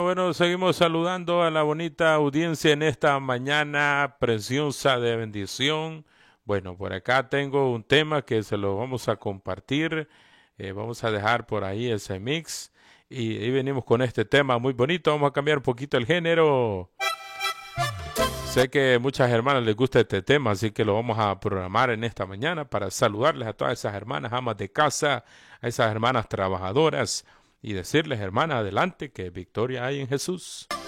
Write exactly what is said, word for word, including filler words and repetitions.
bueno, seguimos saludando a la bonita audiencia en esta mañana preciosa de bendición. Bueno, por acá tengo un tema que se lo vamos a compartir. Eh, vamos a dejar por ahí ese mix. Y, y venimos con este tema muy bonito. Vamos a cambiar un poquito el género. Sé que a muchas hermanas les gusta este tema, así que lo vamos a programar en esta mañana para saludarles a todas esas hermanas amas de casa, a esas hermanas trabajadoras y decirles, hermanas, adelante, que victoria hay en Jesús.